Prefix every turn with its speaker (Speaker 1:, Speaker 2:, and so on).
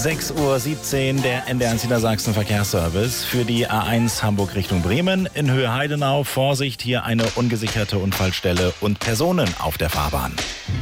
Speaker 1: 6:17 Uhr, der NDR1 Niedersachsen Verkehrsservice für die A1 Hamburg Richtung Bremen. In Höhe Heidenau, Vorsicht, hier eine ungesicherte Unfallstelle und Personen auf der Fahrbahn.